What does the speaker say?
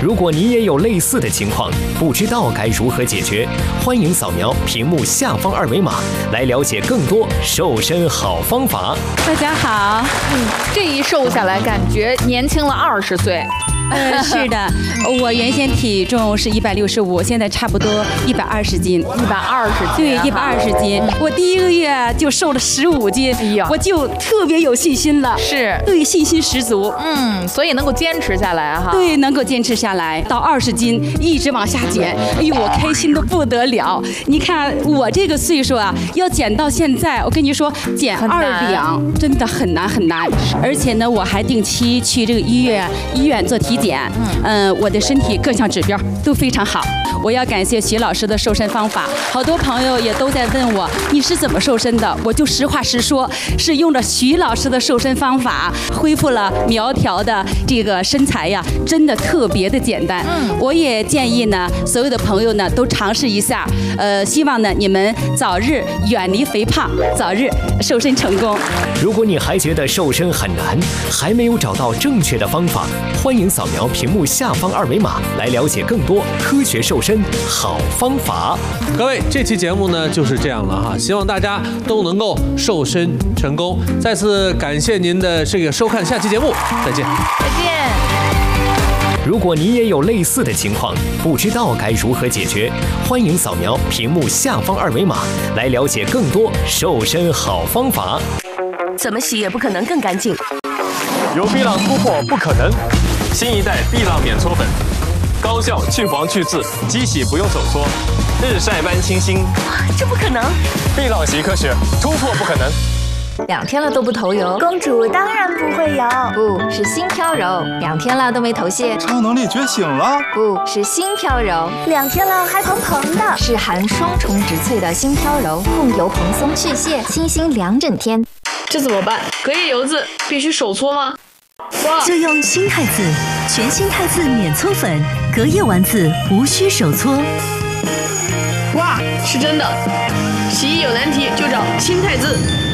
如果你也有类似的情况，不知道该如何解决，欢迎扫描屏幕下方二维码来了解更多瘦身好方法。 大家好， 这一瘦下来，感觉年轻了20岁。 是的，我原先体重是165，现在差不多120斤。 120斤， 对，120斤。我第一个月就瘦了15斤， 哎呀， 我就特别有信心了， 是， 对，信心十足。 所以能够坚持下来哈。 对，能够坚持下来，到20斤一直往下减，哎呦，我开心的不得了。你看我这个岁数啊，要减到现在，我跟你说，减2两真的很难很难。而且呢，我还定期去这个医院做体检。我的身体各项指标都非常好。我要感谢徐老师的瘦身方法，好多朋友也都在问我你是怎么瘦身的，我就实话实说，是用着徐老师的瘦身方法，恢复了苗条的这个身材呀，真的特别的简单。我也建议呢，所有的朋友呢都尝试一下，希望呢你们早日远离肥胖，早日瘦身成功。 如果你还觉得瘦身很难，还没有找到正确的方法，欢迎扫描屏幕下方二维码来了解更多科学瘦身好方法。 各位，这期节目呢就是这样了哈，希望大家都能够瘦身成功。再次感谢您的这个收看，下期节目再见。 再见。 如果你也有类似的情况，不知道该如何解决，欢迎扫描屏幕下方二维码来了解更多瘦身好方法。 怎么洗也不可能更干净。 由碧浪突破不可能，新一代碧浪免搓粉，高效去黄去渍，机洗不用手搓，日晒般清新。 这不可能！ 碧浪洗科学，突破不可能。 2天了都不头油， 公主当然不会有， 不是新飘柔；2天了都没头屑， 超能力觉醒了， 不是新飘柔 ；2天了还蓬蓬的， 是含双重植萃的新飘柔，控油蓬松去屑，清新2整天。 这怎么办？隔夜油渍必须手搓吗？ 就用新汰渍，全新汰渍免搓粉，隔夜完渍无需手搓。 哇，是真的！洗衣有难题就找新汰渍。